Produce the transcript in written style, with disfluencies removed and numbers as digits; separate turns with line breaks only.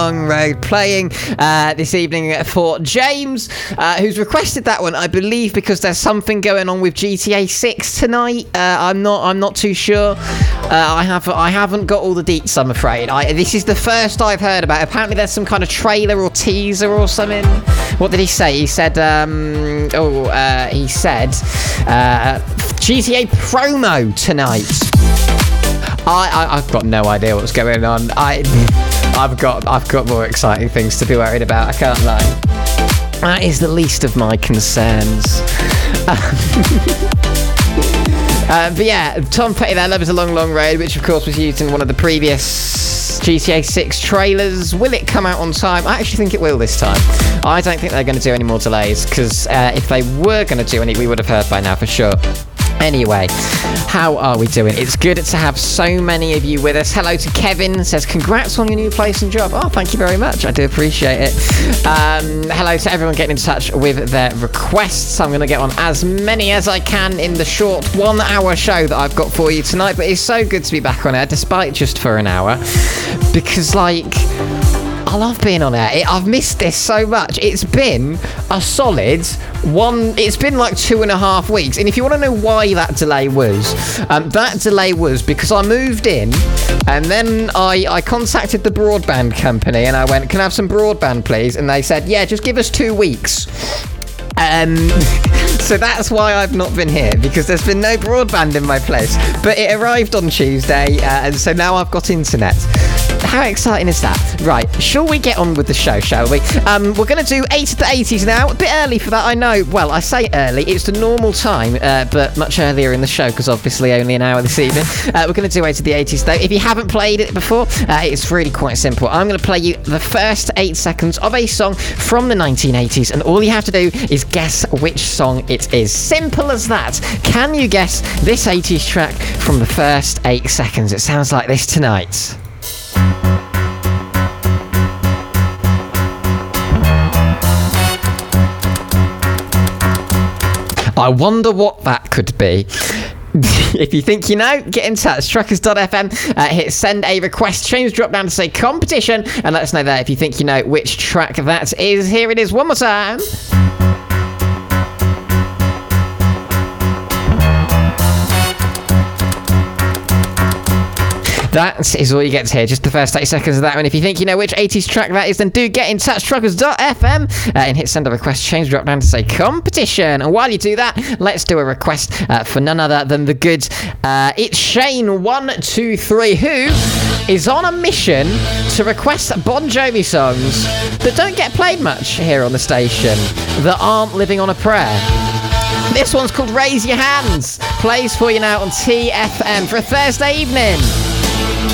Long Road playing this evening for James, who's requested that one, I believe, because there's something going on with GTA 6 tonight. I'm not too sure. I haven't got all the deets, I'm afraid. This is the first I've heard about it. Apparently there's some kind of trailer or teaser or something. What did he say? He said GTA promo tonight. I've got no idea what's going on. I've got more exciting things to be worried about, I can't lie. That is the least of my concerns. But yeah, Tom Petty there, Love is a Long, Long Road, which of course was used in one of the previous GTA 6 trailers. Will it come out on time? I actually think it will this time. I don't think they're going to do any more delays, because if they were going to do any, we would have heard by now for sure. Anyway, how are we doing? It's good to have so many of you with us. Hello to Kevin, says congrats on your new place and job. Oh, thank you very much. I do appreciate it. Hello to everyone getting in touch with their requests. I'm going to get on as many as I can in the short 1 hour show that I've got for you tonight. But it's so good to be back on air, despite just for an hour, because I love being on air. I've missed this so much. It's been a solid it's been like 2.5 weeks. And if you want to know why that delay was because I moved in and then I contacted the broadband company and I went, can I have some broadband, please? And they said, yeah, just give us 2 weeks. So that's why I've not been here, because there's been no broadband in my place. But it arrived on Tuesday, and so now I've got internet. How exciting is that? Right, shall we get on with the show, shall we? We're going to do 8 of the 80s now. A bit early for that, I know. Well, I say early. It's the normal time, but much earlier in the show, because obviously only an hour this evening. We're going to do 8 of the 80s, though. If you haven't played it before, it's really quite simple. I'm going to play you the first 8 seconds of a song from the 1980s, and all you have to do is guess which song it is. Simple as that. Can you guess this 80s track from the first 8 seconds? It sounds like this tonight. I wonder what that could be. If you think you know, get in touch. Truckers.fm, hit send a request, change drop down to say competition, and let us know there if you think you know which track that is. Here it is one more time. That is all you get to hear, just the first 8 seconds of that one. If you think you know which 80s track that is, then do get in touch, truckers.fm, and hit send a request, change drop down to say competition. And while you do that, let's do a request for none other than the good It's Shane123, who is on a mission to request Bon Jovi songs that don't get played much here on the station, that aren't living on a prayer. This one's called Raise Your Hands, plays for you now on TFM for a Thursday evening.